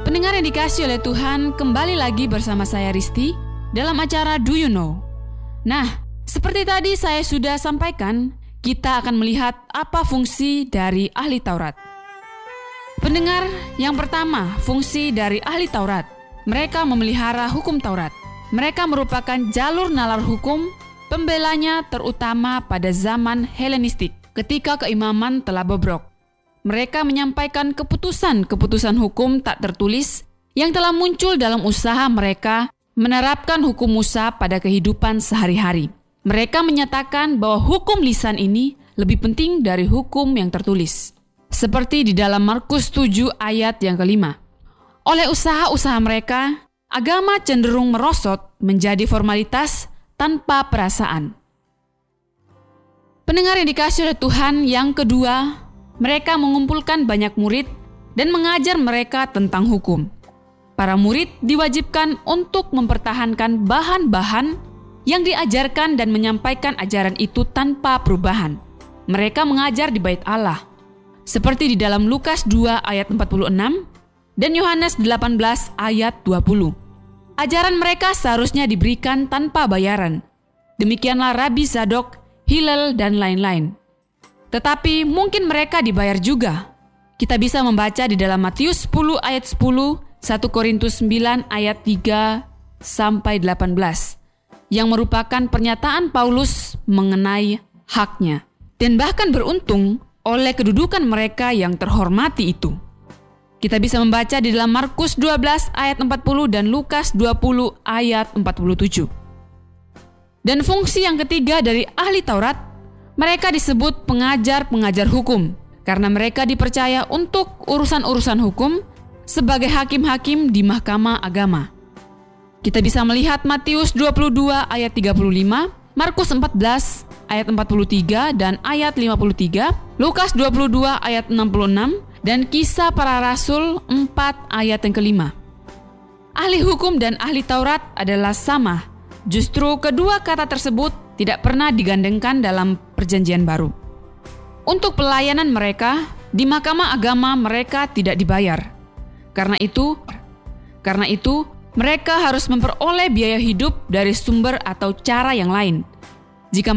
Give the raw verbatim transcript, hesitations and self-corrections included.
Pendengar yang dikasihi oleh Tuhan, kembali lagi bersama saya Risti dalam acara Do You Know? Nah, seperti tadi saya sudah sampaikan, kita akan melihat apa fungsi dari ahli Taurat. Pendengar, yang pertama, fungsi dari ahli Taurat. Mereka memelihara hukum Taurat. Mereka merupakan jalur nalar hukum, pembelanya terutama pada zaman Helenistik, ketika keimaman telah bobrok. Mereka menyampaikan keputusan-keputusan hukum tak tertulis yang telah muncul dalam usaha mereka menerapkan hukum Musa pada kehidupan sehari-hari. Mereka menyatakan bahwa hukum lisan ini lebih penting dari hukum yang tertulis. Seperti di dalam Markus tujuh ayat yang kelima. Oleh usaha-usaha mereka, agama cenderung merosot menjadi formalitas tanpa perasaan. Pendengar yang dikasihi oleh Tuhan, yang kedua, mereka mengumpulkan banyak murid dan mengajar mereka tentang hukum. Para murid diwajibkan untuk mempertahankan bahan-bahan yang diajarkan dan menyampaikan ajaran itu tanpa perubahan. Mereka mengajar di bait Allah, seperti di dalam Lukas dua ayat empat puluh enam dan Yohanes delapan belas ayat dua puluh. Ajaran mereka seharusnya diberikan tanpa bayaran. Demikianlah Rabi Zadok, Hillel, dan lain-lain. Tetapi mungkin mereka dibayar juga. Kita bisa membaca di dalam Matius sepuluh ayat sepuluh, satu Korintus sembilan ayat tiga sampai delapan belas, yang merupakan pernyataan Paulus mengenai haknya. Dan bahkan beruntung oleh kedudukan mereka yang terhormati itu. Kita bisa membaca di dalam Markus dua belas ayat empat puluh dan Lukas dua puluh ayat empat puluh tujuh. Dan fungsi yang ketiga dari ahli Taurat, mereka disebut pengajar-pengajar hukum karena mereka dipercaya untuk urusan-urusan hukum sebagai hakim-hakim di mahkamah agama. Kita bisa melihat Matius dua puluh dua ayat tiga puluh lima, Markus empat belas ayat empat puluh tiga dan ayat lima puluh tiga, Lukas dua puluh dua ayat enam puluh enam, dan Kisah Para Rasul empat ayat yang kelima. Ahli hukum dan ahli Taurat adalah sama. Justru kedua kata tersebut tidak pernah digandengkan dalam Perjanjian Baru. Untuk pelayanan mereka di mahkamah agama mereka tidak dibayar. Karena itu, karena itu mereka harus memperoleh biaya hidup dari sumber atau cara yang lain,